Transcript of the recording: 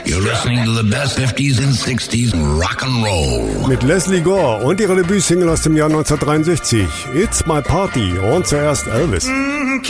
You're listening to the best 50s and 60s rock and roll. Mit Leslie Gore und ihrer Debütsingle aus dem Jahr 1963, It's My Party, und zuerst Elvis. Can't